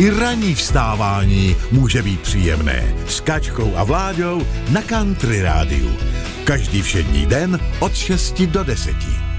I ranní vstávání může být příjemné. S Kačkou a Vláďou na Country rádiu. Každý všední den od 6 do 10.